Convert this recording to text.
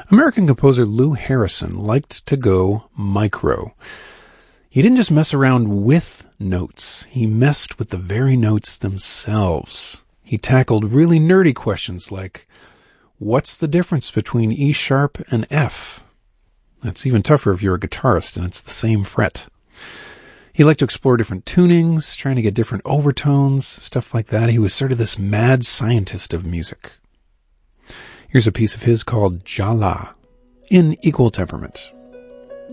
American composer Lou Harrison liked to go micro. He didn't just mess around with notes, he messed with the very notes themselves. He tackled really nerdy questions like, what's the difference between E sharp and F? That's even tougher if you're a guitarist and it's the same fret. He liked to explore different tunings, trying to get different overtones, stuff like that. He was sort of this mad scientist of music. Here's a piece of his called Jala, in equal temperament.